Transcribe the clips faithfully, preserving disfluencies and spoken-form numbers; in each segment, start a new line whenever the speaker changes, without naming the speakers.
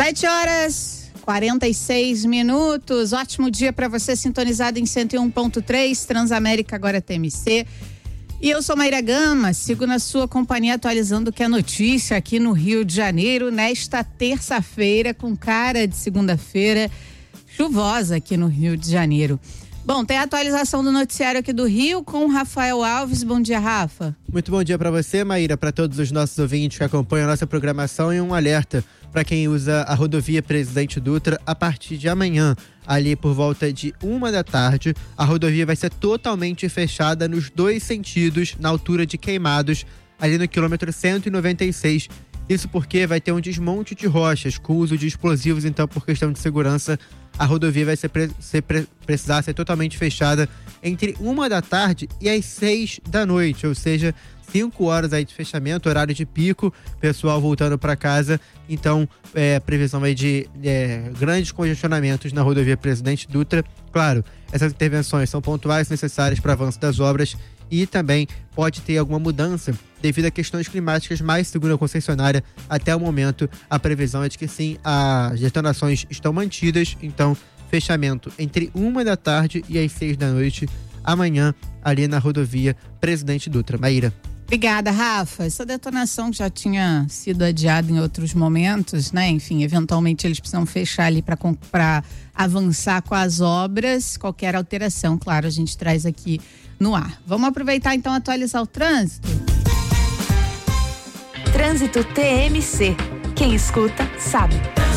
Sete horas, quarenta e seis minutos. Ótimo dia para você sintonizado em cento e um ponto três, Transamérica, agora T M C. E eu sou Maíra Gama, sigo na sua companhia atualizando o que é notícia aqui no Rio de Janeiro, nesta terça-feira, com cara de segunda-feira, chuvosa aqui no Rio de Janeiro. Bom, tem a atualização do noticiário aqui do Rio com o Rafael Alves. Bom dia, Rafa.
Muito bom dia para você, Maíra, para todos os nossos ouvintes que acompanham a nossa programação, e um alerta para quem usa a rodovia Presidente Dutra. A partir de amanhã, ali por volta de uma da tarde, a rodovia vai ser totalmente fechada nos dois sentidos, na altura de Queimados, ali no quilômetro cento e noventa e seis. Isso porque vai ter um desmonte de rochas com uso de explosivos, então por questão de segurança, a rodovia vai ser, pre- ser pre- precisar ser totalmente fechada entre uma da tarde e as seis da noite, ou seja, cinco horas aí de fechamento, horário de pico, pessoal voltando para casa. Então, é, previsão aí de é, grandes congestionamentos na rodovia Presidente Dutra. Claro, essas intervenções são pontuais, necessárias para avanço das obras, e também pode ter alguma mudança devido a questões climáticas, mas, segundo a concessionária, até o momento a previsão é de que sim, as detonações estão mantidas. Então, fechamento entre uma da tarde e as seis da noite amanhã ali na rodovia Presidente Dutra. Maíra.
Obrigada, Rafa. Essa detonação já tinha sido adiada em outros momentos, né? Enfim, eventualmente eles precisam fechar ali para avançar com as obras. Qualquer alteração, claro, a gente traz aqui no ar. Vamos aproveitar então atualizar o trânsito?
Trânsito T M C. Quem escuta, sabe.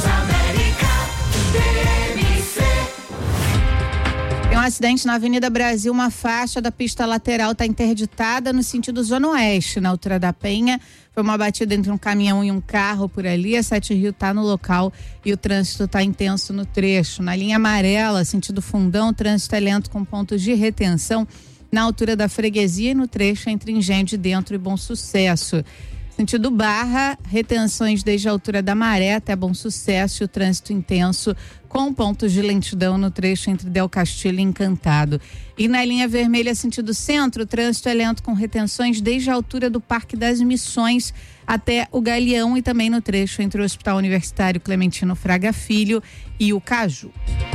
Tem um acidente na Avenida Brasil, uma faixa da pista lateral está interditada no sentido Zona Oeste, na altura da Penha. Foi uma batida entre um caminhão e um carro por ali. A Sete Rio está no local e o trânsito está intenso no trecho. Na linha amarela, sentido Fundão, o trânsito é lento com pontos de retenção na altura da Freguesia e no trecho entre Engenho de Dentro e Bom Sucesso. Sentido Barra, retenções desde a altura da Maré até Bom Sucesso e o trânsito intenso com pontos de lentidão no trecho entre Del Castilho e Encantado. E na linha vermelha, sentido centro, o trânsito é lento com retenções desde a altura do Parque das Missões até o Galeão e também no trecho entre o Hospital Universitário Clementino Fraga Filho e o Caju.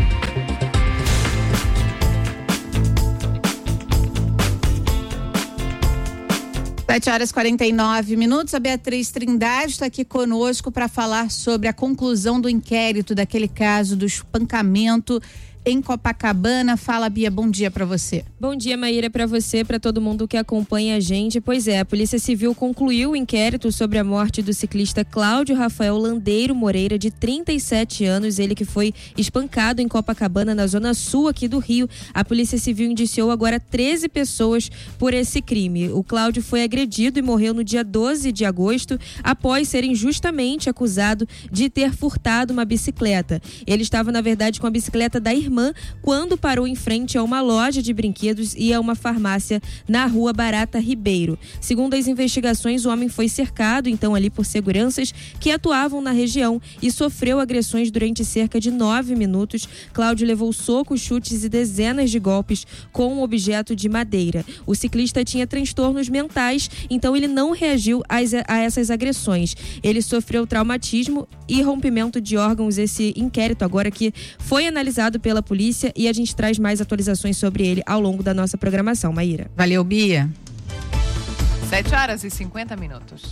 Sete horas e quarenta e nove minutos, a Beatriz Trindade está aqui conosco para falar sobre a conclusão do inquérito daquele caso do espancamento em Copacabana. Fala, Bia, bom dia para você.
Bom dia, Maíra, para você, para todo mundo que acompanha a gente. Pois é, a Polícia Civil concluiu o inquérito sobre a morte do ciclista Cláudio Rafael Landeiro Moreira, de trinta e sete anos, ele que foi espancado em Copacabana, na zona sul aqui do Rio. A Polícia Civil indiciou agora treze pessoas por esse crime. O Cláudio foi agredido e morreu no dia doze de agosto, após ser injustamente acusado de ter furtado uma bicicleta. Ele estava, na verdade, com a bicicleta da irmã quando parou em frente a uma loja de brinquedos e a uma farmácia na rua Barata Ribeiro. Segundo as investigações, o homem foi cercado então ali por seguranças que atuavam na região e sofreu agressões durante cerca de nove minutos. Cláudio levou socos, chutes e dezenas de golpes com um objeto de madeira. O ciclista tinha transtornos mentais, então ele não reagiu a essas agressões. Ele sofreu traumatismo e rompimento de órgãos. Esse inquérito agora que foi analisado pela polícia e a gente traz mais atualizações sobre ele ao longo da nossa programação, Maíra.
Valeu, Bia.
Sete horas e cinquenta minutos.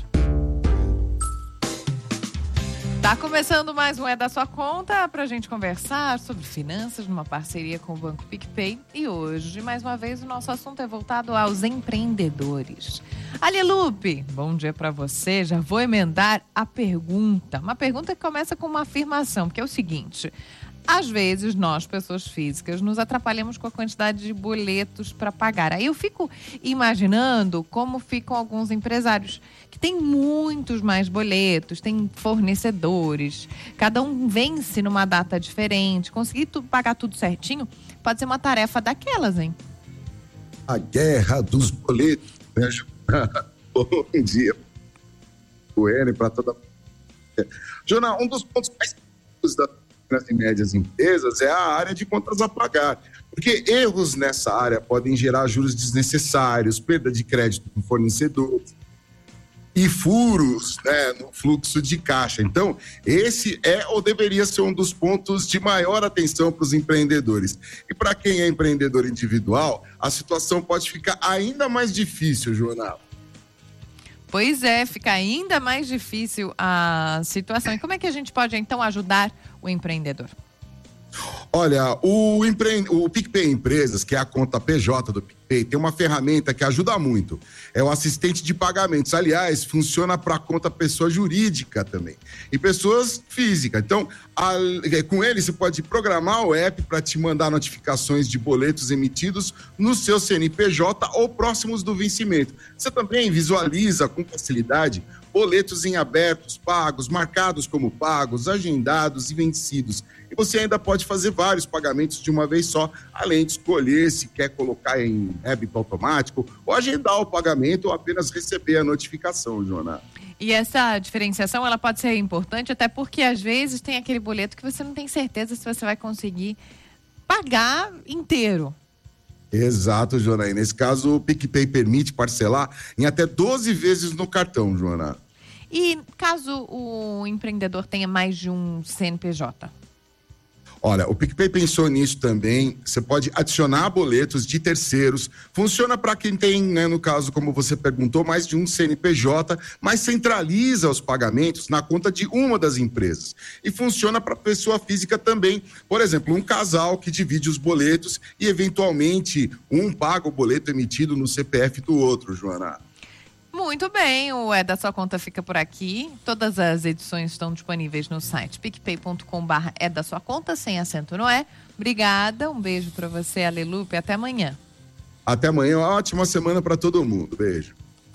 Tá começando mais um É da Sua Conta pra gente conversar sobre finanças numa parceria com o Banco PicPay. E hoje, mais uma vez, o nosso assunto é voltado aos empreendedores. Ali, Lupe, bom dia pra você. Já vou emendar a pergunta. Uma pergunta que começa com uma afirmação, porque é o seguinte: às vezes, nós, pessoas físicas, nos atrapalhamos com a quantidade de boletos para pagar. Aí eu fico imaginando como ficam alguns empresários que têm muitos mais boletos, têm fornecedores, cada um vence numa data diferente. Conseguir tu, pagar tudo certinho pode ser uma tarefa daquelas, hein?
A guerra dos boletos, né? Bom dia. O N para toda. Jornal, um dos pontos mais da nas médias empresas é a área de contas a pagar, porque erros nessa área podem gerar juros desnecessários, perda de crédito com fornecedores. e furos, né, no fluxo de caixa. Então, esse é ou deveria ser um dos pontos de maior atenção para os empreendedores. E para quem é empreendedor individual, a situação pode ficar ainda mais difícil, Joana.
Pois é, fica ainda mais difícil a situação. E como é que a gente pode, então, ajudar o empreendedor?
Olha, o, empre... o PicPay Empresas, que é a conta P J do PicPay, tem uma ferramenta que ajuda muito. É o assistente de pagamentos. Aliás, funciona para conta pessoa jurídica também. E pessoas físicas. Então, a... com ele, você pode programar o app para te mandar notificações de boletos emitidos no seu C N P J ou próximos do vencimento. Você também visualiza com facilidade boletos em abertos, pagos, marcados como pagos, agendados e vencidos. E você ainda pode fazer vários pagamentos de uma vez só, além de escolher se quer colocar em débito automático ou agendar o pagamento ou apenas receber a notificação, Joana.
E essa diferenciação, ela pode ser importante até porque às vezes tem aquele boleto que você não tem certeza se você vai conseguir pagar inteiro.
Exato, Joana. E nesse caso, o PicPay permite parcelar em até doze vezes no cartão, Joana.
E caso o empreendedor tenha mais de um C N P J?
Olha, o PicPay pensou nisso também. Você pode adicionar boletos de terceiros. Funciona para quem tem, né, no caso, como você perguntou, mais de um C N P J, mas centraliza os pagamentos na conta de uma das empresas. E funciona para pessoa física também. Por exemplo, um casal que divide os boletos e, eventualmente, um paga o boleto emitido no C P F do outro, Joana.
Muito bem, o É da Sua Conta fica por aqui. Todas as edições estão disponíveis no site picpay ponto com barra É da Sua Conta, sem acento no é. Obrigada, um beijo para você, Alelupe, até amanhã.
Até amanhã, uma ótima semana para todo mundo. Beijo.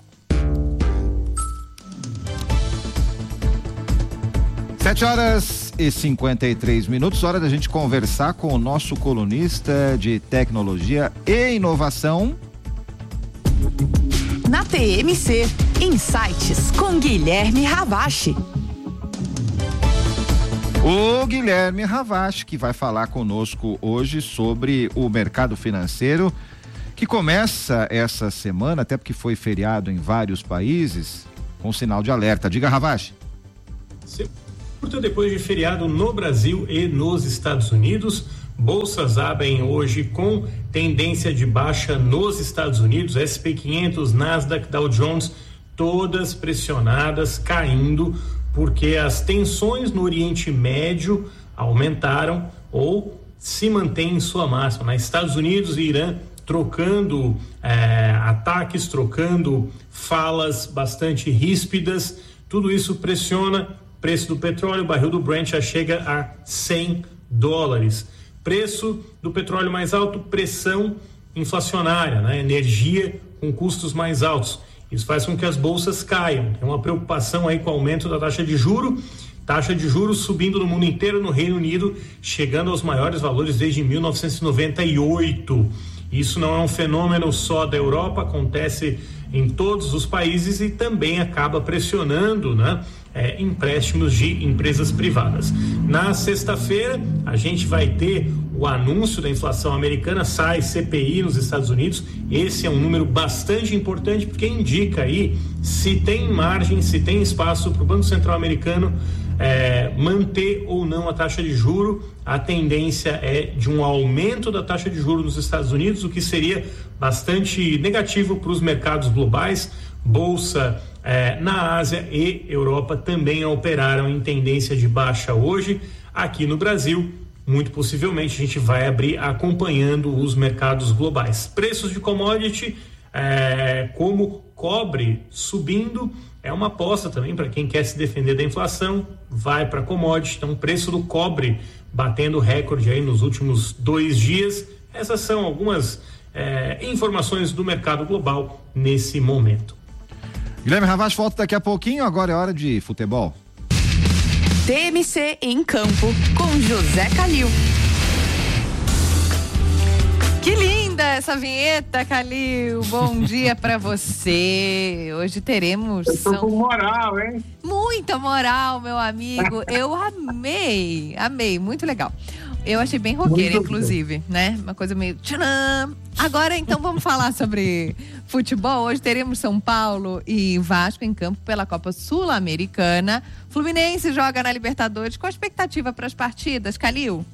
Sete horas e cinquenta e três minutos, hora da gente conversar com o nosso colunista de tecnologia e inovação.
Na T M C, Insights com Guilherme Ravache.
O Guilherme Ravache, que vai falar conosco hoje sobre o mercado financeiro, que começa essa semana, até porque foi feriado em vários países, com sinal de alerta. Diga, Ravache.
Curta depois de feriado no Brasil e nos Estados Unidos, bolsas abrem hoje com tendência de baixa nos Estados Unidos, S e P quinhentos, Nasdaq, Dow Jones, todas pressionadas, caindo, porque as tensões no Oriente Médio aumentaram ou se mantêm em sua máxima. Nos Estados Unidos e Irã trocando eh, ataques, trocando falas bastante ríspidas, tudo isso pressiona o preço do petróleo. O barril do Brent já chega a cem dólares. Preço do petróleo mais alto, pressão inflacionária, né? Energia com custos mais altos. Isso faz com que as bolsas caiam. Tem uma preocupação aí com o aumento da taxa de juro, taxa de juros subindo no mundo inteiro, no Reino Unido, chegando aos maiores valores desde mil novecentos e noventa e oito. Isso não é um fenômeno só da Europa, acontece em todos os países e também acaba pressionando, né, é, empréstimos de empresas privadas. Na sexta-feira, a gente vai ter o anúncio da inflação americana, sai C P I nos Estados Unidos. Esse é um número bastante importante porque indica aí se tem margem, se tem espaço para o Banco Central americano é, manter ou não a taxa de juro. A tendência é de um aumento da taxa de juros nos Estados Unidos, o que seria bastante negativo para os mercados globais. Bolsa eh, na Ásia e Europa também operaram em tendência de baixa hoje. Aqui no Brasil, muito possivelmente, a gente vai abrir acompanhando os mercados globais. Preços de commodity, eh, como cobre subindo, é uma aposta também para quem quer se defender da inflação, vai para commodity. Então, o preço do cobre batendo recorde aí nos últimos dois dias. Essas são algumas eh, informações do mercado global nesse momento.
Guilherme Ravache volta daqui a pouquinho, agora é hora de futebol.
T M C em campo com José Calil.
Que linda essa vinheta, Calil. Bom dia pra você. Hoje teremos...
Eu tô com moral, hein?
Muita moral, meu amigo. Eu amei, amei, muito legal. Eu achei bem roqueira,
Muito
inclusive, bom. Né? Uma coisa meio tcharam. Agora, então, vamos falar sobre futebol. Hoje teremos São Paulo e Vasco em campo pela Copa Sul-Americana. Fluminense joga na Libertadores. Qual a expectativa para as partidas, Calil?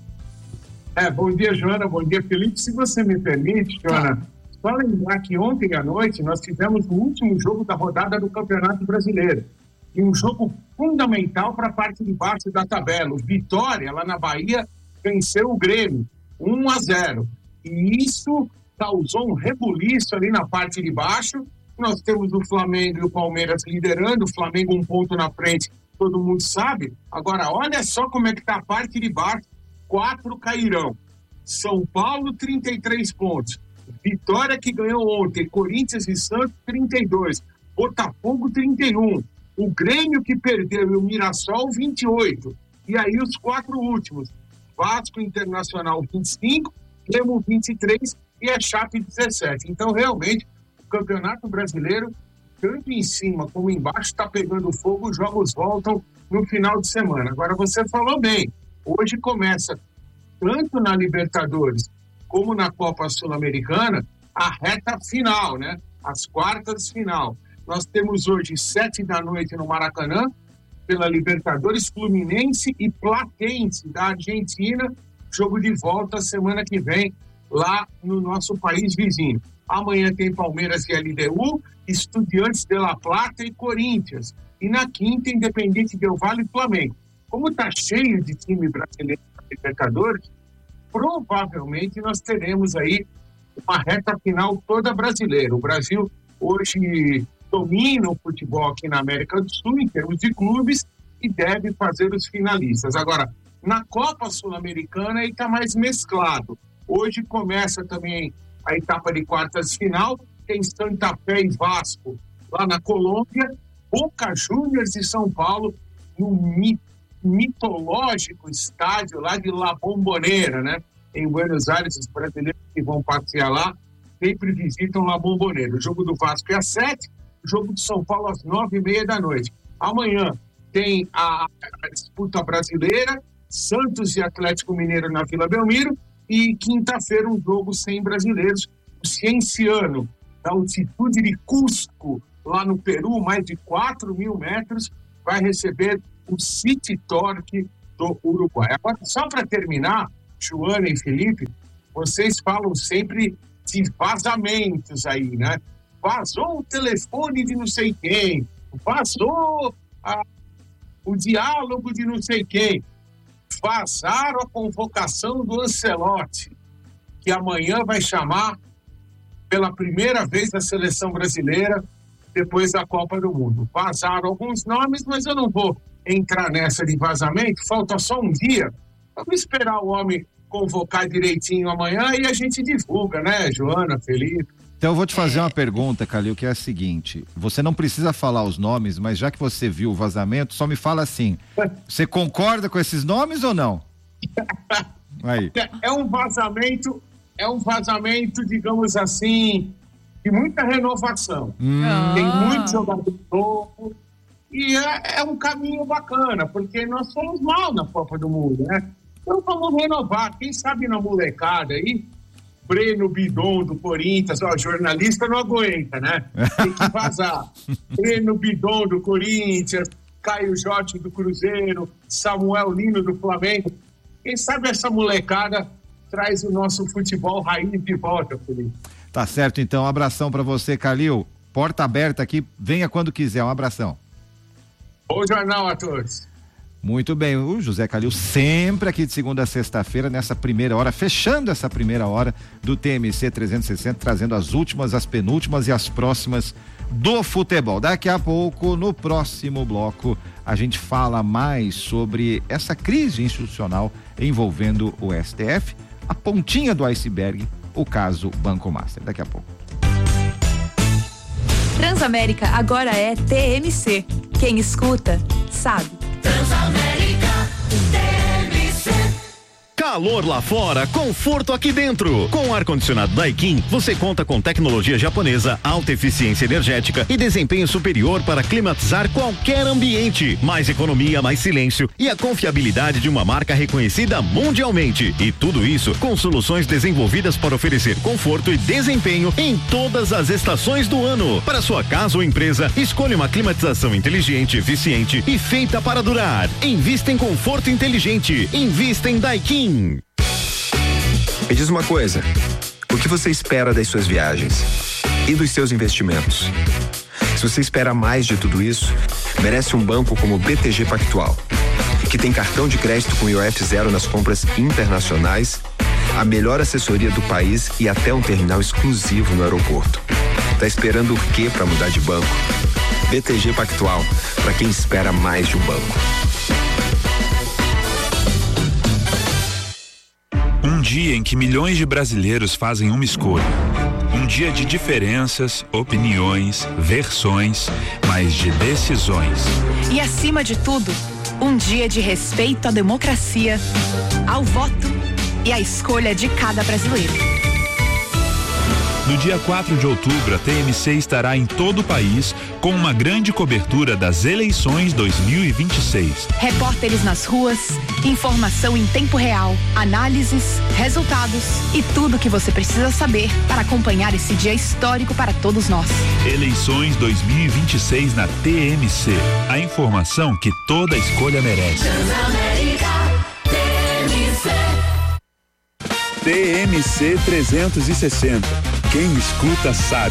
É, bom dia, Joana. Bom dia, Felipe. Se você me permite, Joana, só lembrar que ontem à noite nós tivemos o último jogo da rodada do Campeonato Brasileiro. E um jogo fundamental para a parte de baixo da tabela. O Vitória, lá na Bahia, venceu o Grêmio, um a zero. E isso causou um rebuliço ali na parte de baixo. Nós temos o Flamengo e o Palmeiras liderando, o Flamengo um ponto na frente, todo mundo sabe. Agora, olha só como é que está a parte de baixo. Quatro cairão. São Paulo, trinta e três pontos. Vitória, que ganhou ontem. Corinthians e Santos, trinta e dois. Botafogo, trinta e um. O Grêmio, que perdeu, e o Mirassol, vinte e oito. E aí os quatro últimos. Vasco, Internacional, vinte e cinco. Remo, vinte e três. E a Chape, dezessete. Então, realmente, o Campeonato Brasileiro, tanto em cima como embaixo, está pegando fogo. Os jogos voltam no final de semana. Agora, você falou bem. Hoje começa, tanto na Libertadores como na Copa Sul-Americana, a reta final, né? As quartas de final. Nós temos hoje, sete da noite, no Maracanã, pela Libertadores, Fluminense e Platense, da Argentina. Jogo de volta semana que vem, lá no nosso país vizinho. Amanhã tem Palmeiras e L D U, Estudiantes de La Plata e Corinthians. E na quinta, Independente Del Valle e Flamengo. Como está cheio de time brasileiro na Libertadores, provavelmente nós teremos aí uma reta final toda brasileira. O Brasil hoje domina o futebol aqui na América do Sul em termos de clubes e deve fazer os finalistas. Agora, na Copa Sul-Americana aí está mais mesclado. Hoje começa também a etapa de quartas de final, tem Santa Fé e Vasco lá na Colômbia, Boca Juniors e São Paulo no mitológico estádio lá de La Bombonera, né? Em Buenos Aires, os brasileiros que vão passear lá sempre visitam La Bombonera. O jogo do Vasco é às sete, o jogo de São Paulo às nove e meia da noite. Amanhã tem a, a disputa brasileira, Santos e Atlético Mineiro na Vila Belmiro, e quinta-feira um jogo sem brasileiros, o Cienciano, da altitude de Cusco, lá no Peru, mais de quatro mil metros, vai receber o City Torque do Uruguai. Agora, só para terminar, Joana e Felipe, vocês falam sempre de vazamentos aí, né? Vazou o telefone de não sei quem, vazou a, o diálogo de não sei quem, vazaram a convocação do Ancelotti, que amanhã vai chamar pela primeira vez a seleção brasileira depois da Copa do Mundo. Vazaram alguns nomes, mas eu não vou entrar nessa de vazamento, falta só um dia. Vamos esperar o homem convocar direitinho amanhã e a gente divulga, né, Joana, Felipe?
Então eu vou te fazer uma pergunta, Calil, que é a seguinte: você não precisa falar os nomes, mas já que você viu o vazamento, só me fala assim, você concorda com esses nomes ou não? Aí.
É um vazamento, é um vazamento, digamos assim, de muita renovação. Hum. Tem muito jogador novo e é, é um caminho bacana, porque nós fomos mal na Copa do Mundo, né? Então vamos renovar, quem sabe na molecada aí, Breno Bidon do Corinthians, ó, jornalista não aguenta, né? Tem que vazar. Breno Bidon do Corinthians, Caio Jorge do Cruzeiro, Samuel Lino do Flamengo. Quem sabe essa molecada traz o nosso futebol raiz de volta, Felipe.
Tá certo, então. Um abração pra você, Calil. Porta aberta aqui, venha quando quiser. Um abração.
Bom jornal a todos.
Muito bem, o José Calil sempre aqui de segunda a sexta-feira, nessa primeira hora, fechando essa primeira hora do T M C trezentos e sessenta, trazendo as últimas, as penúltimas e as próximas do futebol. Daqui a pouco, no próximo bloco, a gente fala mais sobre essa crise institucional envolvendo o S T F, a pontinha do iceberg, o caso Banco Master. Daqui a pouco.
Transamérica agora é T M C. Quem escuta, sabe.
Transamérica, T M C. Calor lá fora, conforto aqui dentro. Com o ar-condicionado Daikin, você conta com tecnologia japonesa, alta eficiência energética e desempenho superior para climatizar qualquer ambiente. Mais economia, mais silêncio e a confiabilidade de uma marca reconhecida mundialmente. E tudo isso com soluções desenvolvidas para oferecer conforto e desempenho em todas as estações do ano. Para sua casa ou empresa, escolha uma climatização inteligente, eficiente e feita para durar. Invista em conforto inteligente. Invista em Daikin.
Me diz uma coisa, o que você espera das suas viagens e dos seus investimentos? Se você espera mais de tudo isso, merece um banco como o B T G Pactual, que tem cartão de crédito com I O F zero nas compras internacionais, a melhor assessoria do país e até um terminal exclusivo no aeroporto. Tá esperando o quê para mudar de banco? B T G Pactual, para quem espera mais de um banco.
Um dia em que milhões de brasileiros fazem uma escolha. Um dia de diferenças, opiniões, versões, mas de decisões.
E acima de tudo, um dia de respeito à democracia, ao voto e à escolha de cada brasileiro.
No dia quatro de outubro, a T M C estará em todo o país com uma grande cobertura das eleições dois mil e vinte e seis.
Repórteres nas ruas, informação em tempo real, análises, resultados e tudo o que você precisa saber para acompanhar esse dia histórico para todos nós.
Eleições dois mil e vinte e seis na T M C. A informação que toda escolha merece.
T M C trezentos e sessenta. Quem escuta sabe.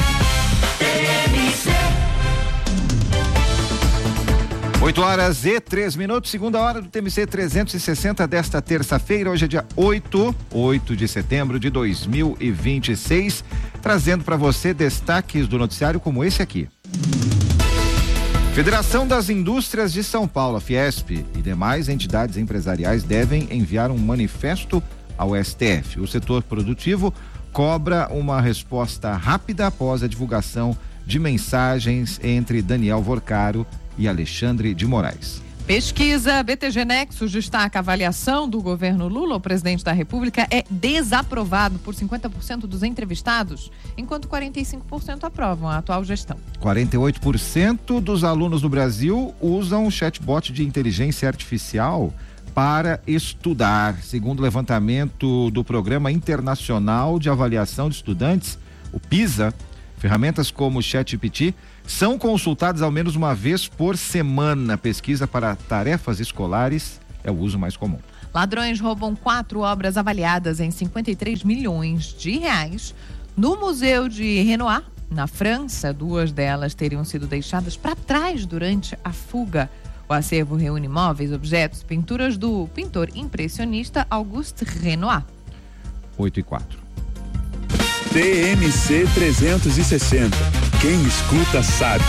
oito horas e três minutos, segunda hora do T M C trezentos e sessenta desta terça-feira. Hoje é dia oito, oito de setembro de dois mil e vinte e seis, trazendo para você destaques do noticiário como esse aqui. Federação das Indústrias de São Paulo, a Fiesp, e demais entidades empresariais devem enviar um manifesto ao S T F. O setor produtivo cobra uma resposta rápida após a divulgação de mensagens entre Daniel Vorcaro e Alexandre de Moraes.
Pesquisa B T G Nexus destaca a avaliação do governo Lula, o presidente da República, é desaprovado por cinquenta por cento dos entrevistados, enquanto quarenta e cinco por cento aprovam a atual gestão.
quarenta e oito por cento dos alunos do Brasil usam o chatbot de inteligência artificial para estudar, segundo o levantamento do Programa Internacional de Avaliação de Estudantes, o PISA. Ferramentas como o ChatGPT são consultadas ao menos uma vez por semana. Pesquisa para tarefas escolares é o uso mais comum.
Ladrões roubam quatro obras avaliadas em cinquenta e três milhões de reais no Museu de Renoir, na França. Duas delas teriam sido deixadas para trás durante a fuga. O acervo reúne móveis, objetos, pinturas do pintor impressionista Auguste Renoir.
oito e quatro.
T M C trezentos e sessenta. Quem escuta sabe.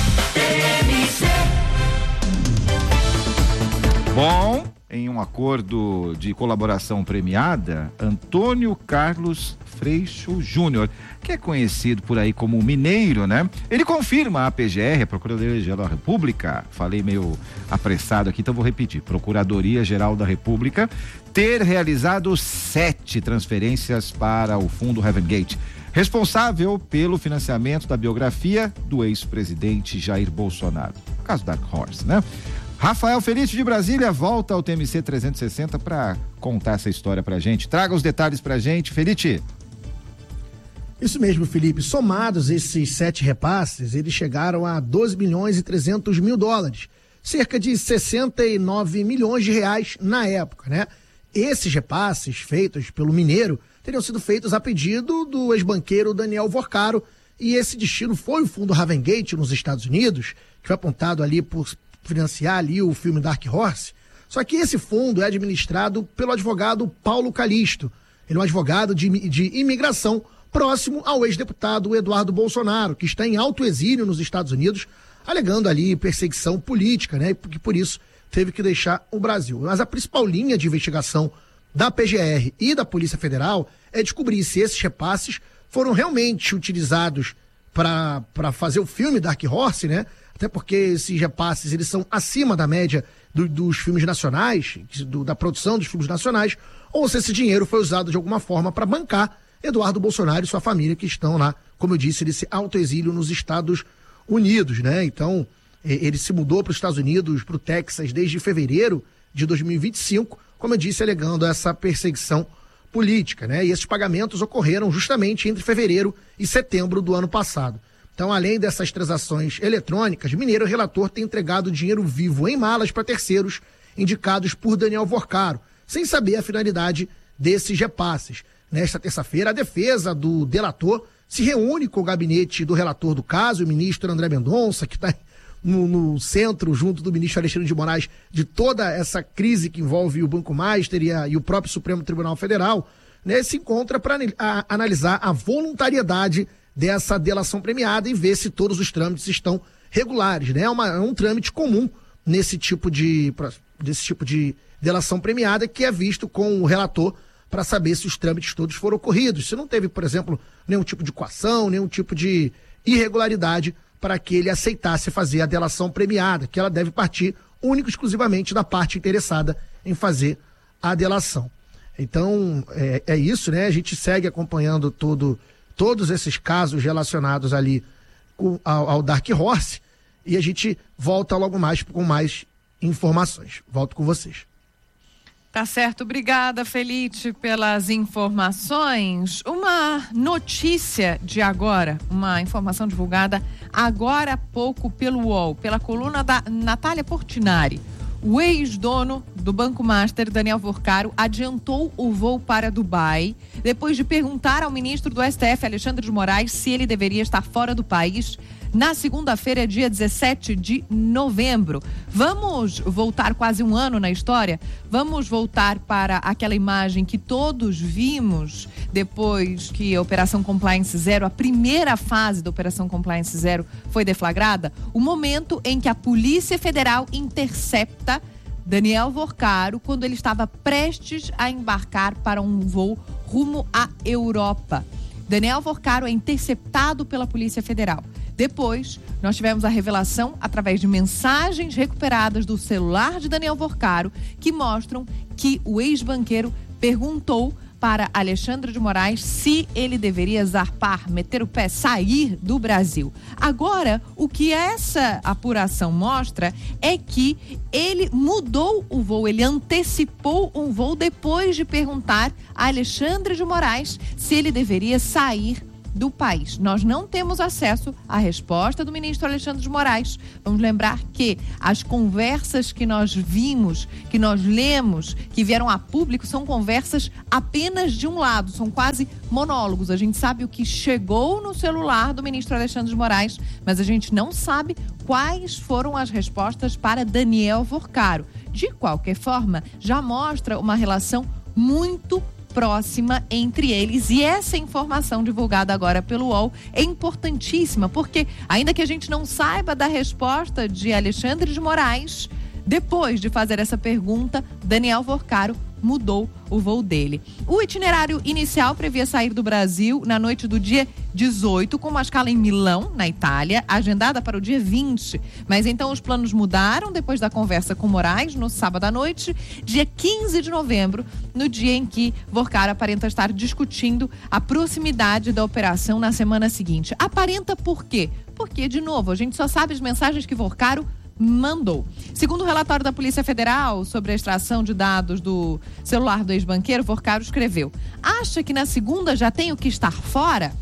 Bom, em um acordo de colaboração premiada, Antônio Carlos Freixo Júnior, que é conhecido por aí como Mineiro, né? Ele confirma a P G R, a Procuradoria-Geral da República, falei meio apressado aqui, então vou repetir, Procuradoria-Geral da República, ter realizado sete transferências para o fundo Heaven Gate, responsável pelo financiamento da biografia do ex-presidente Jair Bolsonaro. O caso Dark Horse, né? Rafael Felício de Brasília volta ao T M C trezentos e sessenta para contar essa história pra gente. Traga os detalhes pra gente, Felício.
Isso mesmo, Felipe. Somados esses sete repasses, eles chegaram a doze milhões e trezentos mil dólares, cerca de sessenta e nove milhões de reais na época, né? Esses repasses feitos pelo Mineiro teriam sido feitos a pedido do ex-banqueiro Daniel Vorcaro, e esse destino foi o fundo Heaven Gate nos Estados Unidos, que foi apontado ali por financiar ali o filme Dark Horse. Só que esse fundo é administrado pelo advogado Paulo Calixto. Ele é um advogado de, de imigração próximo ao ex-deputado Eduardo Bolsonaro, que está em alto exílio nos Estados Unidos, alegando ali perseguição política, né? E que por isso teve que deixar o Brasil. Mas a principal linha de investigação da P G R e da Polícia Federal é descobrir se esses repasses foram realmente utilizados para fazer o filme Dark Horse, né? até porque esses repasses eles são acima da média do, dos filmes nacionais, do, da produção dos filmes nacionais, ou se esse dinheiro foi usado de alguma forma para bancar Eduardo Bolsonaro e sua família, que estão lá, como eu disse, nesse autoexílio nos Estados Unidos, né? Então, ele se mudou para os Estados Unidos, para o Texas, desde fevereiro de dois mil e vinte e cinco, como eu disse, alegando essa perseguição política, né? E esses pagamentos ocorreram justamente entre fevereiro e setembro do ano passado. Então, além dessas transações eletrônicas, Mineiro Relator tem entregado dinheiro vivo em malas para terceiros indicados por Daniel Vorcaro, sem saber a finalidade desses repasses. Nesta terça-feira, a defesa do delator se reúne com o gabinete do relator do caso, o ministro André Mendonça, que está no, no centro, junto do ministro Alexandre de Moraes, de toda essa crise que envolve o Banco Master e, a, e o próprio Supremo Tribunal Federal, né, se encontra para analisar a voluntariedade dessa delação premiada e ver se todos os trâmites estão regulares, né? É, uma, é um trâmite comum nesse tipo de, pra, desse tipo de delação premiada, que é visto com o relator para saber se os trâmites todos foram ocorridos. Se não teve, por exemplo, nenhum tipo de coação, nenhum tipo de irregularidade para que ele aceitasse fazer a delação premiada, que ela deve partir única e exclusivamente da parte interessada em fazer a delação. Então, é, é isso, né? A gente segue acompanhando todo, todos esses casos relacionados ali com, ao, ao Dark Horse, e a gente volta logo mais com mais informações. Volto com vocês.
Tá certo, obrigada, Felite, pelas informações. Uma notícia de agora, uma informação divulgada agora há pouco pelo U O L, pela coluna da Natália Portinari. O ex-dono do Banco Master, Daniel Vorcaro, adiantou o voo para Dubai depois de perguntar ao ministro do S T F, Alexandre de Moraes, se ele deveria estar fora do país na segunda-feira, dia dezessete de novembro. Vamos voltar quase um ano na história? Vamos voltar para aquela imagem que todos vimos depois que a Operação Compliance Zero, a primeira fase da Operação Compliance Zero, foi deflagrada? O momento em que a Polícia Federal intercepta Daniel Vorcaro quando ele estava prestes a embarcar para um voo rumo à Europa. Daniel Vorcaro é interceptado pela Polícia Federal. Depois, nós tivemos a revelação através de mensagens recuperadas do celular de Daniel Vorcaro, que mostram que o ex-banqueiro perguntou para Alexandre de Moraes se ele deveria zarpar, meter o pé, sair do Brasil. Agora, o que essa apuração mostra é que ele mudou o voo, ele antecipou um voo depois de perguntar a Alexandre de Moraes se ele deveria sair do país. Nós não temos acesso à resposta do ministro Alexandre de Moraes. Vamos lembrar que as conversas que nós vimos, que nós lemos, que vieram a público, são conversas apenas de um lado, são quase monólogos. A gente sabe o que chegou no celular do ministro Alexandre de Moraes, mas a gente não sabe quais foram as respostas para Daniel Vorcaro. De qualquer forma, já mostra uma relação muito próxima entre eles, e essa informação divulgada agora pelo U O L é importantíssima, porque ainda que a gente não saiba da resposta de Alexandre de Moraes, depois de fazer essa pergunta, Daniel Vorcaro mudou o voo dele. O itinerário inicial previa sair do Brasil na noite do dia dezoito, com uma escala em Milão, na Itália, agendada para o dia vinte. Mas então os planos mudaram depois da conversa com Moraes, no sábado à noite, dia quinze de novembro, no dia em que Vorcaro aparenta estar discutindo a proximidade da operação na semana seguinte. Aparenta por quê? Porque, de novo, a gente só sabe as mensagens que Vorcaro mandou. Segundo o relatório da Polícia Federal sobre a extração de dados do celular do ex-banqueiro, Vorcaro escreveu: acha que na segunda já tenho que estar fora?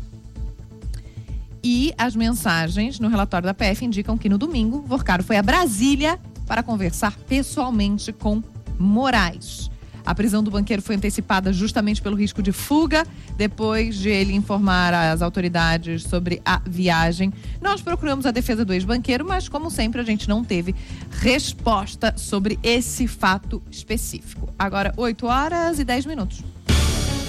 E as mensagens no relatório da P F indicam que no domingo, Vorcaro foi a Brasília para conversar pessoalmente com Moraes. A prisão do banqueiro foi antecipada justamente pelo risco de fuga, depois de ele informar as autoridades sobre a viagem. Nós procuramos a defesa do ex-banqueiro, mas, como sempre, a gente não teve resposta sobre esse fato específico. Agora, oito horas e dez minutos.